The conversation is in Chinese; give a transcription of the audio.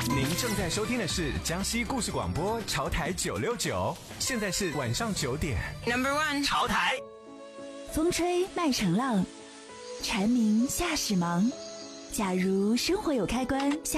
您正在收听的是江西故事广播潮台969，现在是晚上9点。 Number one， 潮台。 风吹麦城浪，蝉鸣夏始忙。假如生活有开关。